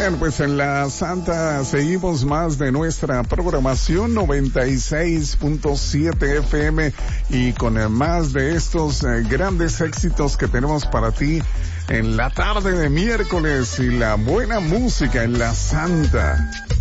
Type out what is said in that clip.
Bien, pues en la Santa seguimos más de nuestra programación 96.7 FM y con más de estos grandes éxitos que tenemos para ti en la tarde de miércoles y la buena música en la Santa.